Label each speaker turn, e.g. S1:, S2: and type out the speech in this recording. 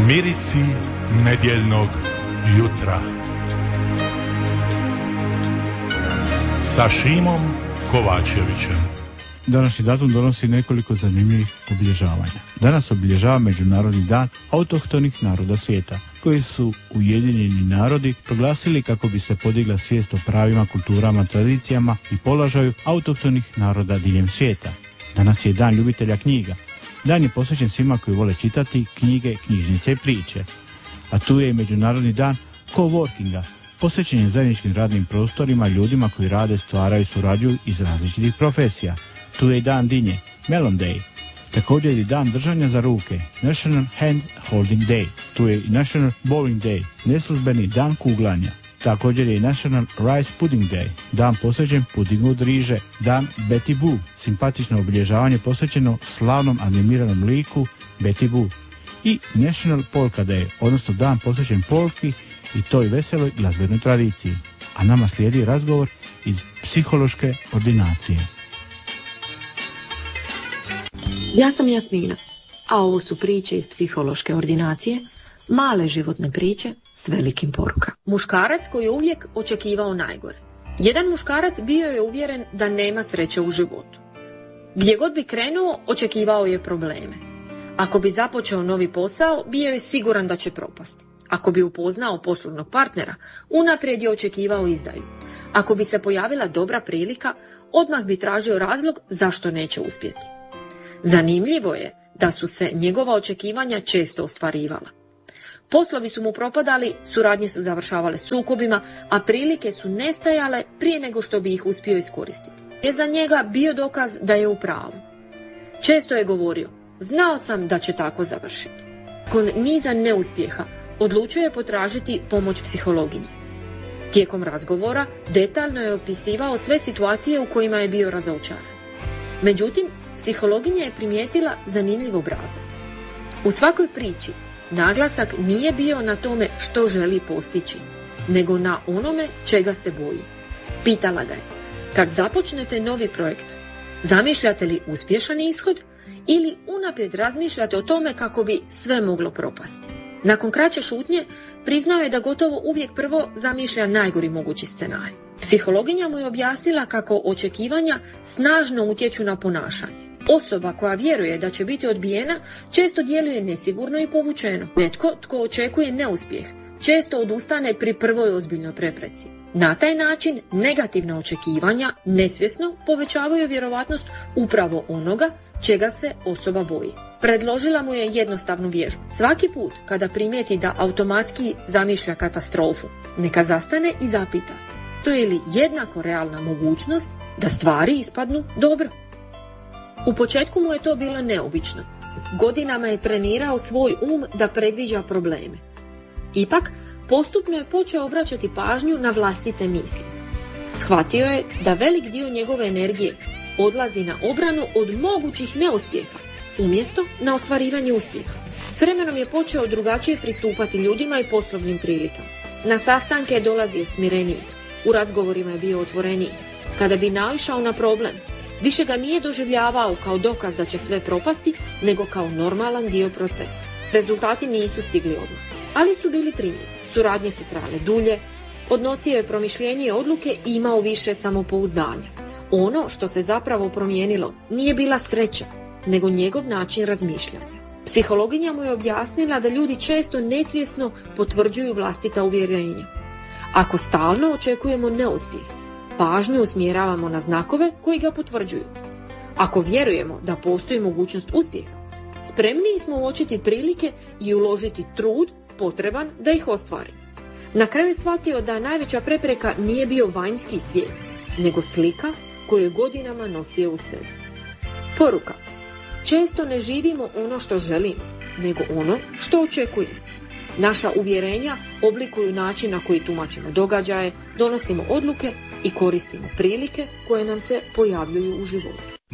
S1: Mirisi nedjeljnog jutra sa Šimom Kovačevićem.
S2: Današnji datum donosi nekoliko zanimljivih obilježavanja. Danas obilježava Međunarodni dan autohtonih naroda svijeta, koji su Ujedinjeni narodi proglasili kako bi se podigla svijest o pravima, kulturama, tradicijama i položaju autohtonih naroda diljem svijeta. Danas je dan ljubitelja knjiga. Dan je posvećen svima koji vole čitati knjige, knjižnice i priče. A tu je i Međunarodni dan coworkinga, posvećen je zajedničkim radnim prostorima, ljudima koji rade, stvaraju, surađuju iz različitih profesija. Tu je i dan dinje, Melon Day. Također je i dan držanja za ruke, National Hand Holding Day. Tu je i National Bowling Day, neslužbeni dan kuglanja. Također je i National Rice Pudding Day, dan posvećen pudingu od riže. Dan Betty Boo, simpatično obilježavanje posvećeno slavnom animiranom liku Betty Boo. I National Polka Day, odnosno dan posvećen polki i toj veseloj glazbenoj tradiciji. A nama slijedi razgovor iz psihološke ordinacije.
S3: Ja sam Jasmina, a ovo su priče iz psihološke ordinacije, male životne priče s velikim porukama. Muškarac koji je uvijek očekivao najgore. Jedan muškarac bio je uvjeren da nema sreće u životu. Gdje god bi krenuo, očekivao je probleme. Ako bi započeo novi posao, bio je siguran da će propasti. Ako bi upoznao poslovnog partnera, unaprijed je očekivao izdaju. Ako bi se pojavila dobra prilika, odmah bi tražio razlog zašto neće uspjeti. Zanimljivo je da su se njegova očekivanja često ostvarivala. Poslovi su mu propadali, suradnje su završavale sukobima, a prilike su nestajale prije nego što bi ih uspio iskoristiti. Je za njega bio dokaz da je u pravu. Često je govorio, znao sam da će tako završiti. Nakon niza neuspjeha odlučio je potražiti pomoć psihologinje. Tijekom razgovora detaljno je opisivao sve situacije u kojima je bio razočaran. Međutim, psihologinja je primijetila zanimljiv obrazac. U svakoj priči naglasak nije bio na tome što želi postići, nego na onome čega se boji. Pitala ga je, kad započnete novi projekt, zamišljate li uspješan ishod ili unaprijed razmišljate o tome kako bi sve moglo propasti? Nakon kraće šutnje priznao je da gotovo uvijek prvo zamišlja najgori mogući scenarij. Psihologinja mu je objasnila kako očekivanja snažno utječu na ponašanje. Osoba koja vjeruje da će biti odbijena često djeluje nesigurno i povučeno. Netko tko očekuje neuspjeh često odustane pri prvoj ozbiljnoj prepreci. Na taj način negativna očekivanja nesvjesno povećavaju vjerovatnost upravo onoga čega se osoba boji. Predložila mu je jednostavnu vježbu. Svaki put kada primijeti da automatski zamišlja katastrofu, neka zastane i zapita se, to je li jednako realna mogućnost da stvari ispadnu dobro? U početku mu je to bilo neobično. Godinama je trenirao svoj da predviđa probleme. Ipak, postupno je počeo obraćati pažnju na vlastite misli. Shvatio je da velik dio njegove energije odlazi na obranu od mogućih neuspjeha, umjesto na ostvarivanje uspjeha. S vremenom je počeo drugačije pristupati ljudima i poslovnim prilikama. Na sastanke je dolazio smireniji, u razgovorima je bio otvoreniji. Kada bi naišao na problem, više ga nije doživljavao kao dokaz da će sve propasti, nego kao normalan dio procesa. Rezultati nisu stigli odmah, ali su bili primjeri. Suradnje su trajale dulje, odnosio je promišljenje odluke i imao više samopouzdanja. Ono što se zapravo promijenilo nije bila sreća, nego njegov način razmišljanja. Psihologinja mu je objasnila da ljudi često nesvjesno potvrđuju vlastita uvjerenja. Ako stalno očekujemo neuspjeh, pažnju usmjeravamo na znakove koji ga potvrđuju. Ako vjerujemo da postoji mogućnost uspjeha, spremniji smo uočiti prilike i uložiti trud potreban da ih ostvari. Na kraju je shvatio da najveća prepreka nije bio vanjski svijet, nego slika koju je godinama nosio u sebi. Poruka. Često ne živimo ono što želimo, nego ono što očekujemo. Naša uvjerenja oblikuju način na koji tumačimo događaje, donosimo odluke i koristimo prilike koje nam se pojavljuju u životu.